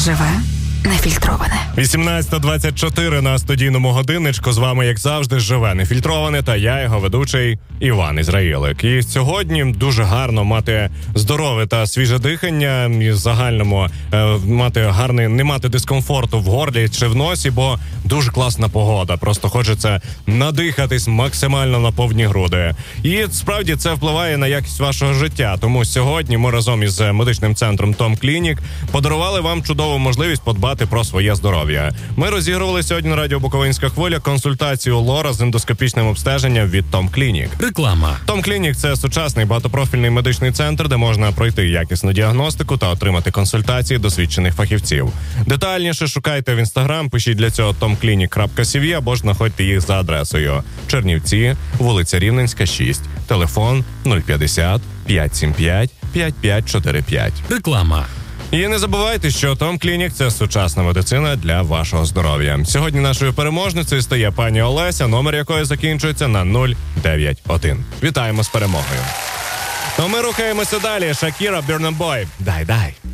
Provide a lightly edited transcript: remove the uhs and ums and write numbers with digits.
Живе нефільтроване. 18:24 на студійному годинничку. З вами, як завжди, живе нефільтроване, та я, його ведучий Іван Ізраїлик. І сьогодні дуже гарно мати здорове та свіже дихання, і в загальному не мати дискомфорту в горлі чи в носі, бо дуже класна погода. Просто хочеться надихатись максимально на повні груди. І справді це впливає на якість вашого життя. Тому сьогодні ми разом із медичним центром Том Клінік подарували вам чудову можливість подбати про своє здоров'я. Ми розігрували сьогодні на радіо Буковинська хвиля консультацію лора з ендоскопічним обстеженням від Том Клінік. Реклама. Том Клінік – це сучасний багатопрофільний медичний центр, де можна пройти якісну діагностику та отримати консультації досвідчених фахівців. Детальніше шукайте в Інстаграм, пишіть для цього tomclinic.cv або ж знаходьте їх за адресою: Чернівці, вулиця Рівненська, 6, телефон 050 575 5545. Реклама. І не забувайте, що Том Клінік – це сучасна медицина для вашого здоров'я. Сьогодні нашою переможницею стає пані Олеся, номер якої закінчується на 091. Вітаємо з перемогою. Ну, ми рухаємося далі. Шакіра, Burna Boy. Дай.